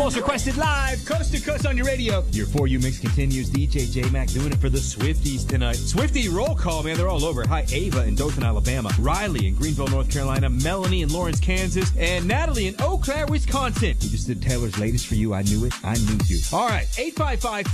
Most requested live, coast to coast on your radio. Your For You mix continues. DJ J-Mac doing it for the Swifties tonight. Swiftie roll call, man. They're all over. Hi, Ava in Dothan, Alabama. Riley in Greenville, North Carolina. Melanie in Lawrence, Kansas. And Natalie in Eau Claire, Wisconsin. We just did Taylor's latest for you. I knew it. I knew you. All right. 855